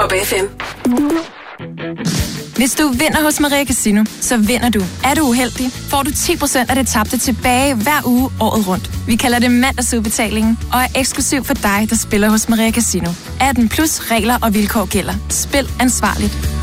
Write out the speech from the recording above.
Pop FM. Hvis du vinder hos Maria Casino, så vinder du. Er du uheldig, får du 10% af det tabte tilbage hver uge året rundt. Vi kalder det mandagsudbetalingen, og er eksklusiv for dig, der spiller hos Maria Casino. 18+ regler og vilkår gælder. Spil ansvarligt.